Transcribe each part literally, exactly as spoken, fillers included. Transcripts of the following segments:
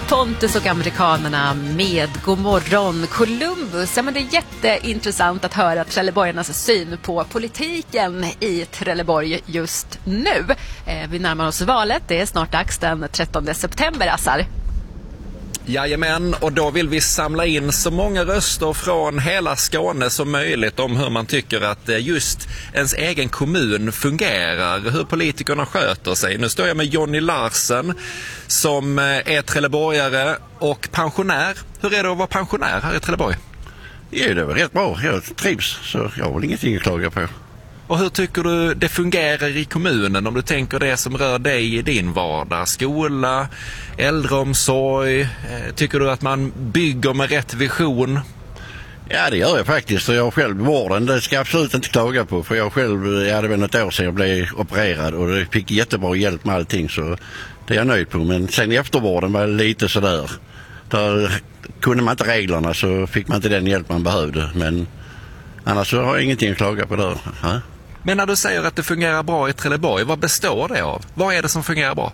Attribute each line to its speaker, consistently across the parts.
Speaker 1: Pontus och amerikanerna med God morgon Columbus. Ja, men det är jätteintressant att höra trelleborgarnas syn på politiken i Trelleborg just nu. Eh, vi närmar oss valet, det är snart dags den trettonde september, Assar.
Speaker 2: Jajamän, och då vill vi samla in så många röster från hela Skåne som möjligt om hur man tycker att just ens egen kommun fungerar, hur politikerna sköter sig. Nu står jag med Jonny Larsen som är trelleborgare och pensionär. Hur är det att vara pensionär här i Trelleborg?
Speaker 3: Ja, det var rätt bra. Jag trivs, så jag har väl ingenting att klaga på.
Speaker 2: Och hur tycker du det fungerar i kommunen om du tänker det som rör dig i din vardag? Skola, äldreomsorg, tycker du att man bygger med rätt vision?
Speaker 3: Ja, det gör jag faktiskt. Och jag själv, vården, det ska jag absolut inte klaga på. För jag själv, jag hade väl ett år sedan jag blev opererad och det fick jättebra hjälp med allting, så det är jag nöjd på. Men sen eftervården var det lite sådär. Där kunde man inte reglerna så fick man inte den hjälp man behövde. Men annars så har jag ingenting att klaga på där. Ja.
Speaker 2: Men när du säger att det fungerar bra i Trelleborg, vad består det av? Vad är det som fungerar bra?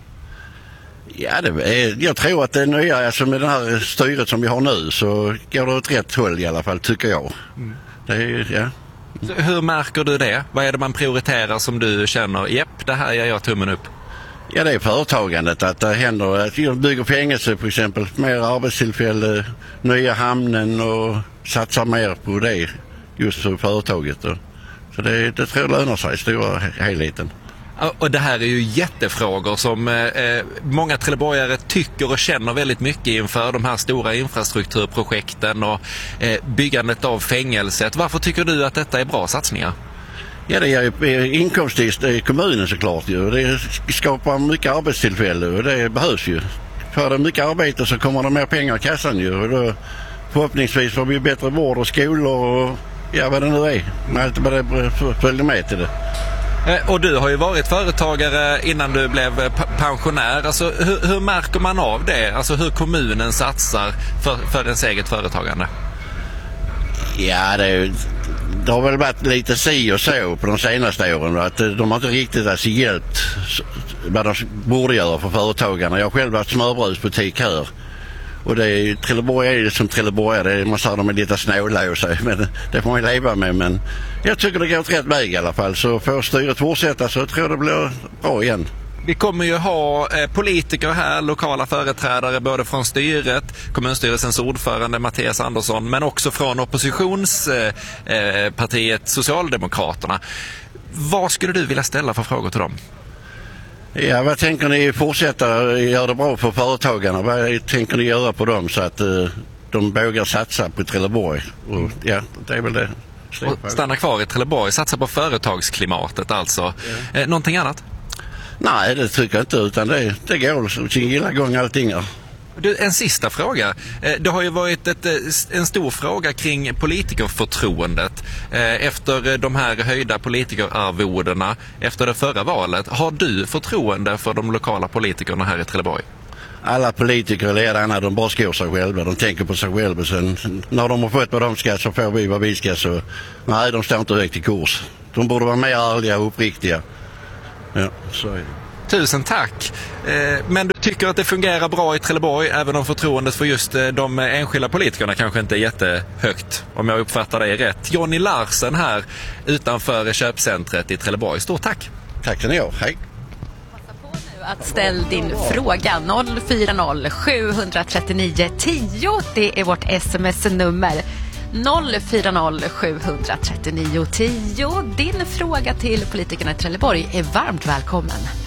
Speaker 3: Ja, det är, jag tror att det nya, alltså med det här styret som vi har nu, så går det åt rätt håll i alla fall, tycker jag. Mm. Det är, ja.
Speaker 2: Så hur märker du det? Vad är det man prioriterar som du känner, jepp, det här gör jag tummen upp?
Speaker 3: Ja, det är företagandet, att det händer, att vi bygger fängelse för exempel, mer arbetstillfälle, nya hamnen och satsar mer på det just för företaget då. Så det, det tror jag lönar sig i stora helheten.
Speaker 2: Och det här är ju jättefrågor som eh, många trelleborgare tycker och känner väldigt mycket inför de här stora infrastrukturprojekten och eh, byggandet av fängelset. Varför tycker du att detta är bra satsningar?
Speaker 3: Ja, det är inkomst i kommunen såklart ju. Det skapar mycket arbetstillfällen och det behövs ju. För det mycket arbete så kommer det mer pengar i kassan ju. Och då förhoppningsvis får vi bättre vård och skolor och ja, vad det nu är. Allt vad det följer med till det.
Speaker 2: Och du har ju varit företagare innan du blev pensionär. Alltså, hur, hur märker man av det? Alltså hur kommunen satsar för, för ens eget företagande?
Speaker 3: Ja, det, det har väl varit lite si och så på de senaste åren. Att de har inte riktigt alltså hjälpt vad de borde göra för företagarna. Jag har själv varit smörbrödsbutik här. Och det är, Trelleborg är det som Trelleborg är. Det, man sa de är lite snåla och sig, men det får man ju leva med. Men jag tycker det går åt rätt väg i alla fall. Så får styret fortsätta så tror jag det blir bra igen.
Speaker 2: Vi kommer ju ha eh, politiker här, lokala företrädare både från styret, kommunstyrelsens ordförande Mattias Andersson, men också från oppositionspartiet eh, Socialdemokraterna. Vad skulle du vilja ställa för frågor till dem?
Speaker 3: Ja, vad tänker ni fortsätta göra det bra för företagarna? Vad tänker ni göra på dem så att uh, de vågar satsa på Trelleborg? Och, ja, det är väl det.
Speaker 2: Och stanna kvar i Trelleborg, satsa på företagsklimatet alltså. Ja. Eh, någonting annat?
Speaker 3: Nej, det tycker jag inte, utan det, det går sin gilla gång allting. Ja.
Speaker 2: Du, en sista fråga. Det har ju varit ett, en stor fråga kring politikerförtroendet efter de här höjda politikerarvodena efter det förra valet. Har du förtroende för de lokala politikerna här i Trelleborg?
Speaker 3: Alla politiker och ledarna, de bara skor sig själva. De tänker på sig själva. Sen när de har fått vad de ska så får vi vad vi ska. Så nej, de står inte högt i kurs. De borde vara mer ärliga och uppriktiga. Ja, så är det.
Speaker 2: Tusen tack. Men du tycker att det fungerar bra i Trelleborg även om förtroendet för just de enskilda politikerna kanske inte är jättehögt, om jag uppfattar det rätt. Jonny Larsen här utanför köpcentret i Trelleborg. Stort tack.
Speaker 3: Tack ska ni ha. Hej.
Speaker 1: Passa på nu att ställ din fråga noll fyra noll sju tre nio tio. Det är vårt sms-nummer. noll fyra noll sju tre nio tio. Din fråga till politikerna i Trelleborg är varmt välkommen.